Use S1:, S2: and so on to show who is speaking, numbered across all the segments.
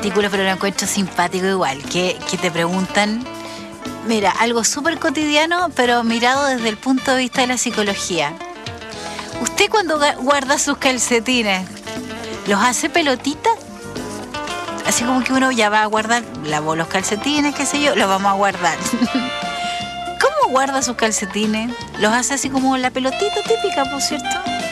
S1: artículo, pero lo encuentro simpático igual, que te preguntan, mira, algo súper cotidiano, pero mirado desde el punto de vista de la psicología. ¿Usted cuando guarda sus calcetines, los hace pelotitas? Así como que uno ya va a guardar, lavó los calcetines, qué sé yo, los vamos a guardar. ¿Cómo guarda sus calcetines? Los hace así como la pelotita típica, por cierto.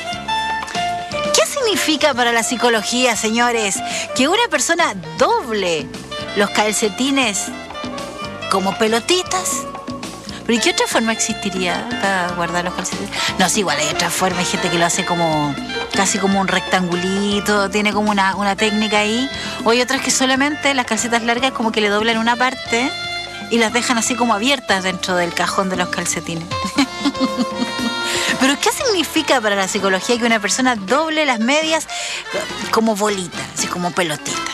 S1: ¿Qué significa para la psicología, señores, que una persona doble los calcetines como pelotitas? ¿Pero y qué otra forma existiría para guardar los calcetines? No, sí, igual hay otra forma. Hay gente que lo hace como casi como un rectangulito, tiene como una técnica ahí. O hay otras que solamente las calcetas largas como que le doblan una parte y las dejan así como abiertas dentro del cajón de los calcetines. ¿Pero qué significa para la psicología que una persona doble las medias como bolita, así como pelotita?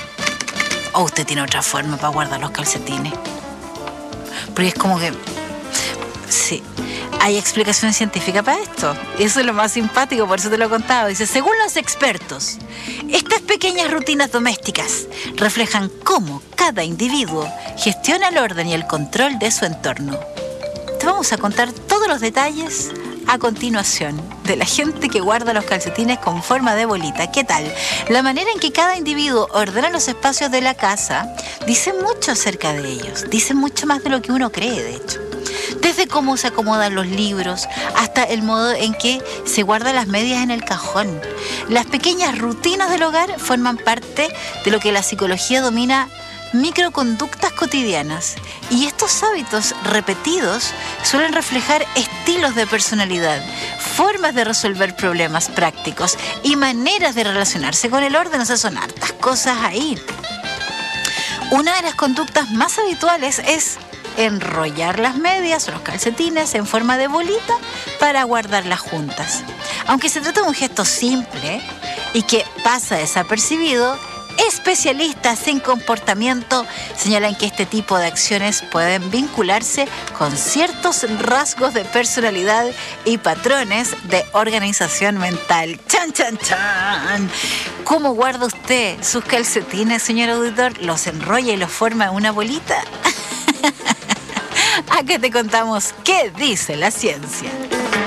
S1: ¿O usted tiene otra forma para guardar los calcetines? Porque es como que... Sí, hay explicación científica para esto. Eso es lo más simpático, por eso te lo he contado. Dice, según los expertos, estas pequeñas rutinas domésticas reflejan cómo cada individuo gestiona el orden y el control de su entorno. Te vamos a contar todos los detalles a continuación de la gente que guarda los calcetines con forma de bolita. ¿Qué tal? La manera en que cada individuo ordena los espacios de la casa dice mucho acerca de ellos. Dice mucho más de lo que uno cree, de hecho. Desde cómo se acomodan los libros hasta el modo en que se guardan las medias en el cajón. Las pequeñas rutinas del hogar forman parte de lo que la psicología domina microconductas cotidianas, y estos hábitos repetidos suelen reflejar estilos de personalidad, formas de resolver problemas prácticos y maneras de relacionarse con el orden. O sea, son hartas cosas ahí. Una de las conductas más habituales es enrollar las medias o los calcetines en forma de bolita para guardarlas juntas. Aunque se trata de un gesto simple y que pasa desapercibido, especialistas en comportamiento señalan que este tipo de acciones pueden vincularse con ciertos rasgos de personalidad y patrones de organización mental. ¡Chan, chan, chan! ¿Cómo guarda usted sus calcetines, señor auditor? ¿Los enrolla y los forma en una bolita? Acá te contamos qué dice la ciencia.